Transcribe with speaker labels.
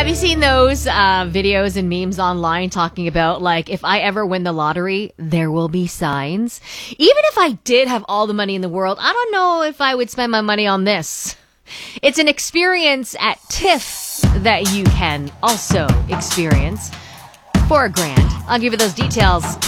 Speaker 1: Have you seen those videos and memes online talking about, like, if I ever win the lottery, there will be signs? Even if I did have all the money in the world, I don't know if I would spend my money on this. It's an experience at TIFF that you can also experience for $1,000. I'll give you those details